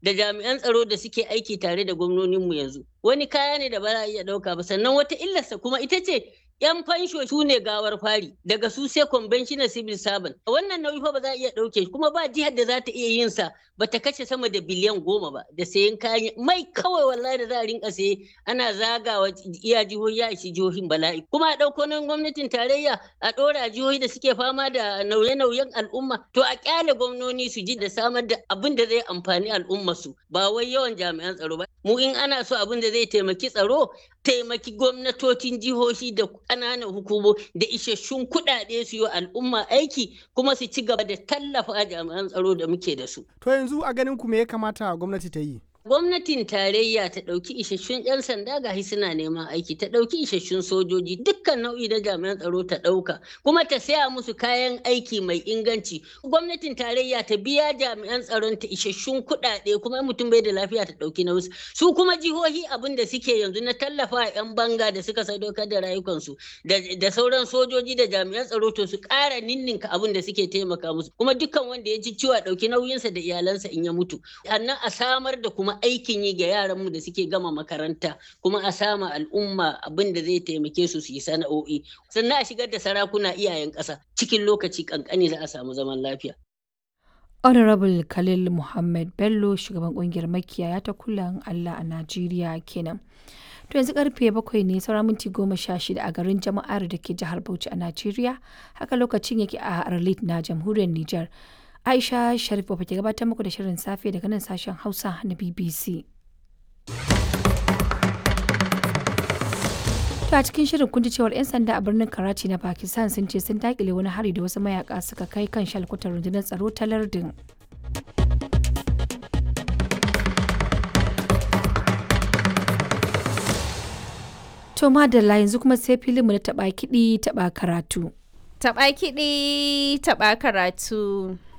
da jami'an tsaro da suke aiki tare da gwamnoninmu yanzu. Wani kaya ne da ba za a iya ɗauka ba, sannan wata illarsa kuma ita ce 'yan fansho su ne gawar fari, daga su sai conventional civil servant. Wannan nauyi fa ba za a iya ɗauke shi, kuma ba jihar da za ta iya yin sa ba ta kashe sama da biliyan 10 ba da sayen kayan mai kawai wallahi da za a rinka saye ana zagawa iya jihohi ya ishi jihohin bala'i. Kuma a ɗauko nan gwamnatin tarayya a ɗora jihohi da suke fama da nauye-nauyen al'umma, to a ƙyale gwamnoni su ji da samar da abin da zai amfani al'ummarsu, ba wai yawan jami'an tsaro ba. Mu in ana so abin da zai taimaki tsaro, taimaki gwamnatocin jihohi da ƙananan hukumo da isasshun kuɗaɗe su yi al'umma aiki, kuma su ci gaba da tallafa jami'an tsaro da muke da su. To yanzu a ganin ku me ya kamata gwamnati ta yi? Gwamnatin tarayya ta ɗauki isasshun 'yan sanda gashi suna neman aiki, ta ɗauki isasshun sojoji, dukkan nau'i na jami'an tsaro ta ɗauka, kuma ta saya musu kayan aiki mai inganci. Gwamnatin tarayya ta biya jami'an tsaron ta isasshun kuɗaɗe, kuma in mutum bai da lafiya ta ɗauki nauyi. Su kuma jihohi abin da suke yanzu na tallafa 'yan banga da suka sadaukar da rayukansu da sauran sojoji da jami'an tsaro, to su ƙara ninninka abin da suke taimaka musu. Kuma dukkan wanda ya ji ciwo a ɗauki nauyinsa da iyalansa in ya mutu. Sannan a samar da kuma aikin yi ga yaranmu da suke gama makaranta, kuma a sama al'umma abin da zai taimake su yi sana'o'i, sannan a shigar da sarakuna iyayen ƙasa cikin lokaci kankani za a samu zaman lafiya. Honorable Khalil Muhammad Bello, shugaban kungiyar makiyaya ta Kulan Allah a Najeriya kenan. To yanzu karfe 7 ne saura minti 16 a garin Jama'ar da ke jihar Bauchi a Najeriya, haka lokacin yake a Arlit na jamhuriyar Nijar. Aisha Sharif ba ke gabatar muku da shirin safe daga nan sashen Hausa na BBC. To a cikin shirin kun ji cewar 'yan sanda a birnin Karachi na Pakistan sun ce sun dakile wani hari da wasu mayaka suka kai kan shalkutar rundunar tsaro ta lardin. To madalla yanzu kuma sai filinmu na taɓa kiɗi taɓa karatu. Taɓa kiɗi taɓa karatu.